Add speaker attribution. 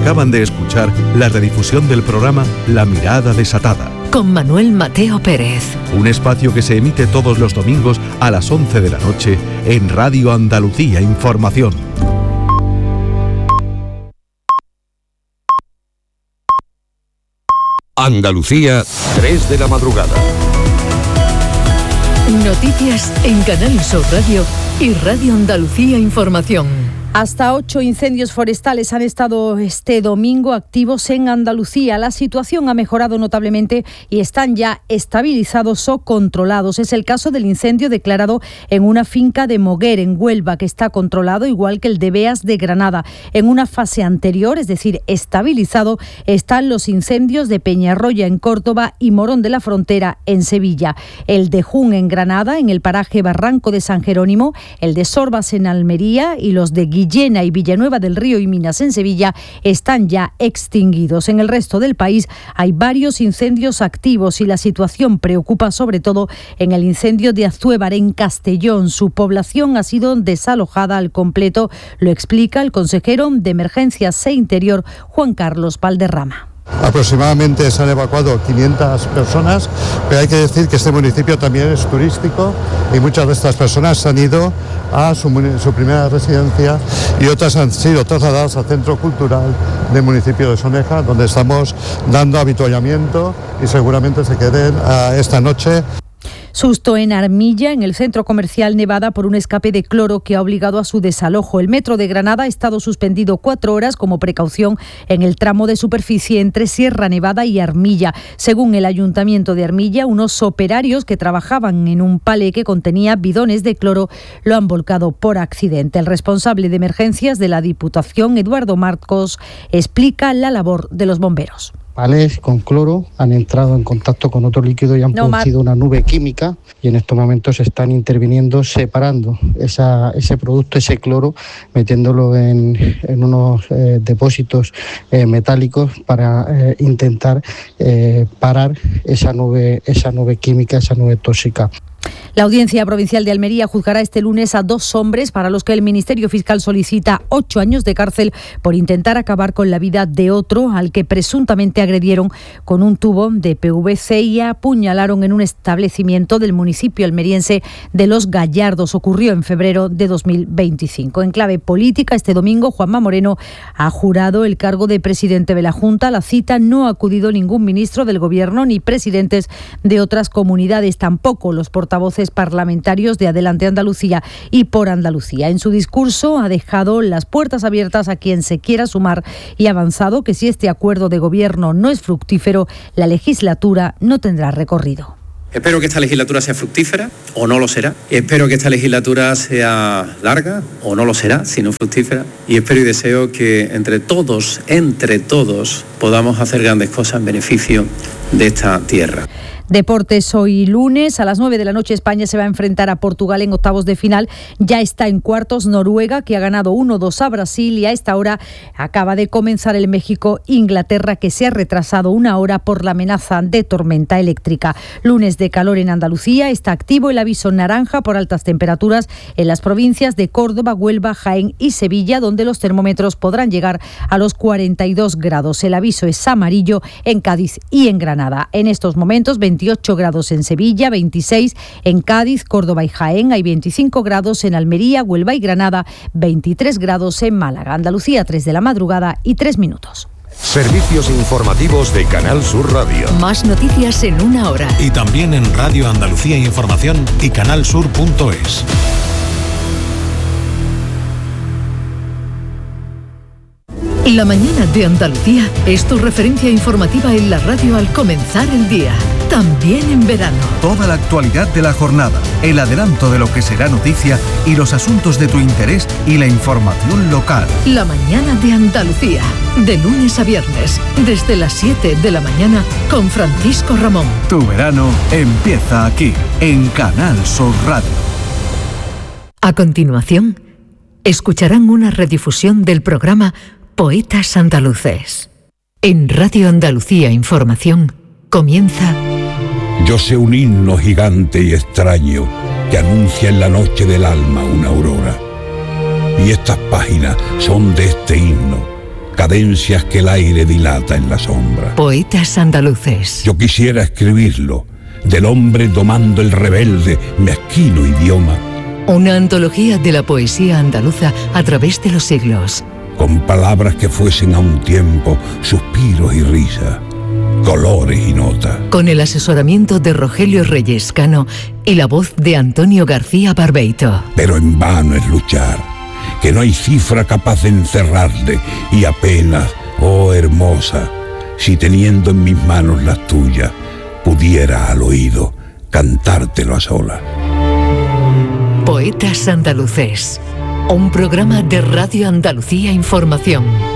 Speaker 1: Acaban de escuchar la redifusión del programa La Mirada Desatada,
Speaker 2: con Manuel Mateo Pérez.
Speaker 1: Un espacio que se emite todos los domingos a las 11 de la noche en Radio Andalucía Información.
Speaker 3: Andalucía, 3 de la madrugada.
Speaker 2: Noticias en Canal Sur Radio y Radio Andalucía Información.
Speaker 4: Hasta 8 incendios forestales han estado este domingo activos en Andalucía. La situación ha mejorado notablemente y están ya estabilizados o controlados. Es el caso del incendio declarado en una finca de Moguer, en Huelva, que está controlado, igual que el de Beas de Granada. En una fase anterior, es decir, estabilizado, están los incendios de Peñarroya en Córdoba y Morón de la Frontera en Sevilla. El de Jun en Granada, en el paraje Barranco de San Jerónimo, el de Sorbas en Almería y los de Guillena y Villanueva del Río y Minas en Sevilla están ya extinguidos. En el resto del país hay varios incendios activos y la situación preocupa sobre todo en el incendio de Azúebar en Castellón. Su población ha sido desalojada al completo, lo explica el consejero de Emergencias e Interior, Juan Carlos Valderrama.
Speaker 5: Aproximadamente se han evacuado 500 personas, pero hay que decir que este municipio también es turístico y muchas de estas personas han ido a su primera residencia y otras han sido trasladadas al Centro Cultural del municipio de Soneja, donde estamos dando avituallamiento y seguramente se queden esta noche.
Speaker 4: Susto en Armilla, en el centro comercial Nevada, por un escape de cloro que ha obligado a su desalojo. El metro de Granada ha estado suspendido 4 horas como precaución en el tramo de superficie entre Sierra Nevada y Armilla. Según el Ayuntamiento de Armilla, unos operarios que trabajaban en un palé que contenía bidones de cloro lo han volcado por accidente. El responsable de emergencias de la Diputación, Eduardo Marcos, explica la labor de los bomberos.
Speaker 6: Palés con cloro han entrado en contacto con otro líquido y han producido una nube química y en estos momentos se están interviniendo separando ese producto, ese cloro, metiéndolo en unos depósitos metálicos para intentar parar esa nube química, esa nube tóxica.
Speaker 4: La Audiencia Provincial de Almería juzgará este lunes a 2 hombres para los que el Ministerio Fiscal solicita 8 años de cárcel por intentar acabar con la vida de otro al que presuntamente agredieron con un tubo de PVC y apuñalaron en un establecimiento del municipio almeriense de Los Gallardos. Ocurrió en febrero de 2025. En clave política, este domingo Juanma Moreno ha jurado el cargo de presidente de la Junta. A la cita no ha acudido ningún ministro del Gobierno ni presidentes de otras comunidades, tampoco los portavoces parlamentarios de Adelante Andalucía y Por Andalucía. En su discurso ha dejado las puertas abiertas a quien se quiera sumar y ha avanzado que si este acuerdo de gobierno no es fructífero, la legislatura no tendrá recorrido.
Speaker 7: Espero que esta legislatura sea fructífera o no lo será. Espero que esta legislatura sea larga o no lo será, si no fructífera. Y espero y deseo que entre todos, podamos hacer grandes cosas en beneficio de esta tierra.
Speaker 4: Deportes, hoy lunes a las 9 de la noche España se va a enfrentar a Portugal en octavos de final. Ya está en cuartos Noruega, que ha ganado 1-2 a Brasil, y a esta hora acaba de comenzar el México-Inglaterra, que se ha retrasado 1 hora por la amenaza de tormenta eléctrica. Lunes de calor en Andalucía, está activo el aviso naranja por altas temperaturas en las provincias de Córdoba, Huelva, Jaén y Sevilla, donde los termómetros podrán llegar a los 42 grados. El aviso es amarillo en Cádiz y en Granada. En estos momentos 28 grados en Sevilla, 26 en Cádiz, Córdoba y Jaén, hay 25 grados en Almería, Huelva y Granada, 23 grados en Málaga. Andalucía, 3 de la madrugada y 3 minutos.
Speaker 3: Servicios informativos de Canal Sur Radio.
Speaker 2: Más noticias en 1 hora.
Speaker 8: Y también en Radio Andalucía Información y canalsur.es.
Speaker 2: La mañana de Andalucía es tu referencia informativa en la radio al comenzar el día, también en verano.
Speaker 1: Toda la actualidad de la jornada, el adelanto de lo que será noticia y los asuntos de tu interés y la información local.
Speaker 2: La mañana de Andalucía, de lunes a viernes, desde las 7 de la mañana con Francisco Ramón.
Speaker 1: Tu verano empieza aquí, en Canal Sur Radio.
Speaker 2: A continuación, escucharán una redifusión del programa Poetas Andaluces. En Radio Andalucía Información comienza
Speaker 3: Yo sé un himno gigante y extraño que anuncia en la noche del alma una aurora. Y estas páginas son de este himno, cadencias que el aire dilata en la sombra.
Speaker 2: Poetas andaluces.
Speaker 3: Yo quisiera escribirlo, del hombre domando el rebelde, mezquino idioma.
Speaker 2: Una antología de la poesía andaluza a través de los siglos.
Speaker 3: Con palabras que fuesen a un tiempo suspiros y risa, colores y notas.
Speaker 2: Con el asesoramiento de Rogelio Reyes Cano y la voz de Antonio García Barbeito.
Speaker 3: Pero en vano es luchar, que no hay cifra capaz de encerrarle, y apenas, oh hermosa, si teniendo en mis manos las tuyas, pudiera al oído cantártelo a solas.
Speaker 2: Poetas andaluces, un programa de Radio Andalucía Información.